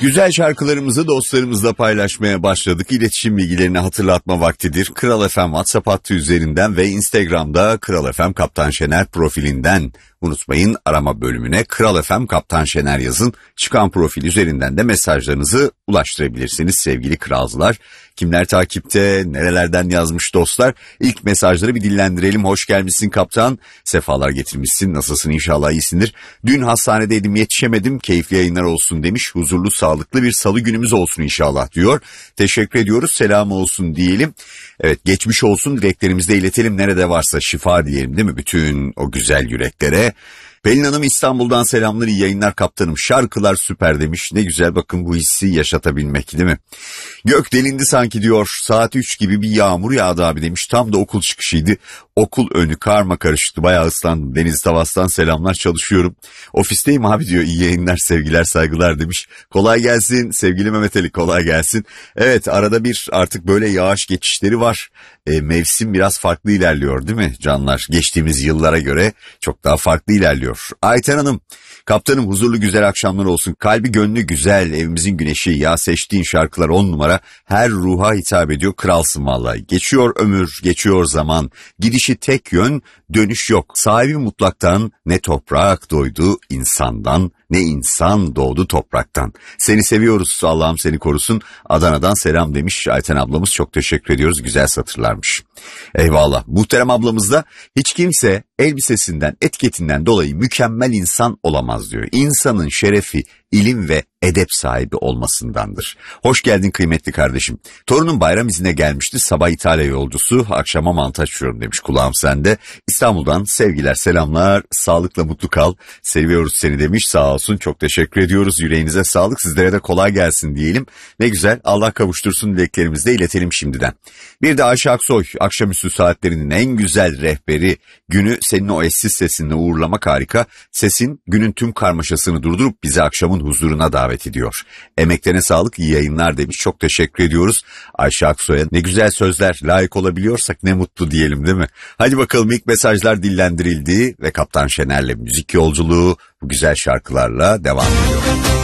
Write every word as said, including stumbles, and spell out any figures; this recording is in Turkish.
Güzel şarkılarımızı dostlarımızla paylaşmaya başladık. İletişim bilgilerini hatırlatma vaktidir. Kral F M WhatsApp hattı üzerinden ve Instagram'da Kral F M Kaptan Şener profilinden. Unutmayın, arama bölümüne Kral F M Kaptan Şener yazın. Çıkan profil üzerinden de mesajlarınızı ulaştırabilirsiniz sevgili kralcılar. Kimler takipte, nerelerden yazmış dostlar? İlk mesajları bir dillendirelim. Hoş gelmişsin kaptan. Sefalar getirmişsin. Nasılsın, inşallah iyisindir. Dün hastanedeydim, yetişemedim. Keyifli yayınlar olsun demiş. Huzurlu, sağlıklı bir salı günümüz olsun inşallah diyor. Teşekkür ediyoruz. Selam olsun diyelim. Evet, geçmiş olsun dileklerimizi de iletelim. Nerede varsa şifa diyelim, değil mi? Bütün o güzel yüreklere. Pelin Hanım İstanbul'dan selamlar, iyi yayınlar kaptanım. Şarkılar süper demiş. Ne güzel, bakın bu hissi yaşatabilmek, değil mi? Gök delindi sanki diyor. Saat üç gibi bir yağmur yağdı abi demiş. Tam da okul çıkışıydı. Okul önü karma karıştı. Bayağı ıslandım. Deniz Tavas'tan selamlar, çalışıyorum. Ofisteyim abi diyor. İyi yayınlar, sevgiler, saygılar demiş. Kolay gelsin sevgili Mehmet Ali, kolay gelsin. Evet, arada bir artık böyle yağış geçişleri var. E, mevsim biraz farklı ilerliyor değil mi canlar? Geçtiğimiz yıllara göre çok daha farklı ilerliyor. Ayten Hanım, kaptanım huzurlu güzel akşamlar olsun. Kalbi gönlü güzel, evimizin güneşi, ya seçtiğin şarkılar on numara. Her ruha hitap ediyor, kralsın vallahi. Geçiyor ömür, geçiyor zaman. Gidişi tek yön, dönüş yok. Sahibi mutlaktan ne toprak doydu insandan, ne insan doğdu topraktan. Seni seviyoruz, Allah'ım seni korusun. Adana'dan selam demiş Ayten ablamız, çok teşekkür ediyoruz, güzel satırlarmış. Eyvallah. Muhterem ablamız da hiç kimse elbisesinden, etiketinden dolayı mükemmel insan olamaz diyor. İnsanın şerefi ilim ve edep sahibi olmasındandır. Hoş geldin kıymetli kardeşim. Torunum bayram izine gelmişti. Sabah İtalya yolcusu, akşama mantı açıyorum demiş, kulağım sende. İstanbul'dan sevgiler, selamlar, sağlıkla mutlu kal. Seviyoruz seni demiş, sağ olsun, çok teşekkür ediyoruz. Yüreğinize sağlık, sizlere de kolay gelsin diyelim. Ne güzel, Allah kavuştursun dileklerimizi de iletelim şimdiden. Bir de Ayşe Aksoy, akşamüstü saatlerinin en güzel rehberi. Günü senin o eşsiz sesinle uğurlamak harika. Sesin günün tüm karmaşasını durdurup bizi akşamın huzuruna davet ediyor. Emeklerine sağlık, iyi yayınlar demiş. Çok teşekkür ediyoruz Ayşe Aksoy'a. Ne güzel sözler, layık olabiliyorsak ne mutlu diyelim, değil mi? Hadi bakalım, ilk mesajlar dillendirildi ve Kaptan Şener'le müzik yolculuğu bu güzel şarkılarla devam ediyor.